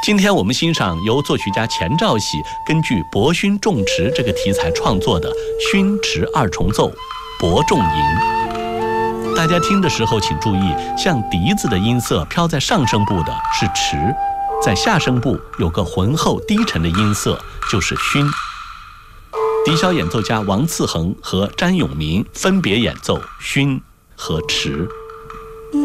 今天我们欣赏由作曲家钱兆喜根据博勋重池这个题材创作的勋池二重奏博仲吟。大家听的时候请注意，像笛子的音色飘在上声部的是池，在下声部有个浑厚低沉的音色就是勋。笛小演奏家王次恒和詹永明分别演奏勋和池。